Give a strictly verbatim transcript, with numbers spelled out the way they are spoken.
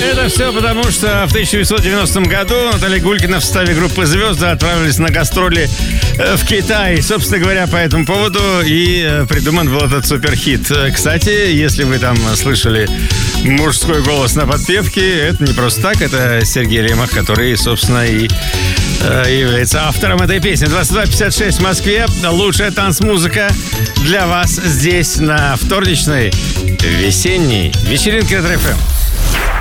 Это все потому, что в тысяча девятьсот девяностом году Наталья Гулькина в составе группы «Звезды» отправились на гастроли в Китай. Собственно говоря, по этому поводу и придуман был этот суперхит. Кстати, если вы там слышали мужской голос на подпевке, это не просто так, это Сергей Лемах, который, собственно, и является автором этой песни. двадцать два пятьдесят шесть в Москве. Лучшая танцмузыка для вас здесь на вторничной весенней вечеринке Ретро эф эм.